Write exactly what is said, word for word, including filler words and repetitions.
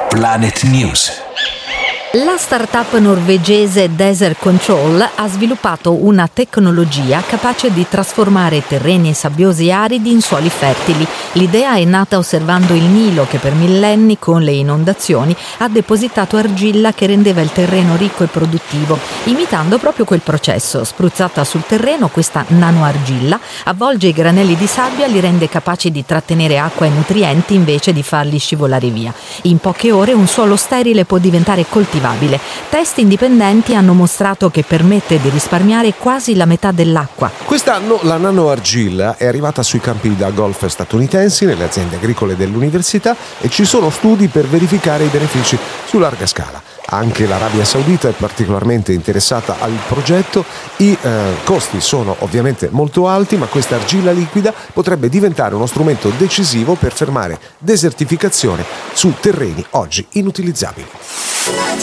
Planet News. La startup norvegese Desert Control ha sviluppato una tecnologia capace di trasformare terreni sabbiosi aridi in suoli fertili. L'idea è nata osservando il Nilo che per millenni, con le inondazioni, ha depositato argilla che rendeva il terreno ricco e produttivo. Imitando proprio quel processo, spruzzata sul terreno, questa nanoargilla avvolge i granelli di sabbia e li rende capaci di trattenere acqua e nutrienti invece di farli scivolare via. In poche ore un suolo sterile può diventare coltivabile. Test indipendenti hanno mostrato che permette di risparmiare quasi la metà dell'acqua. Quest'anno la nanoargilla è arrivata sui campi da golf statunitensi, nelle aziende agricole dell'università, e ci sono studi per verificare i benefici su larga scala. Anche l'Arabia Saudita è particolarmente interessata al progetto. I eh, costi sono ovviamente molto alti, ma questa argilla liquida potrebbe diventare uno strumento decisivo per fermare desertificazione su terreni oggi inutilizzabili.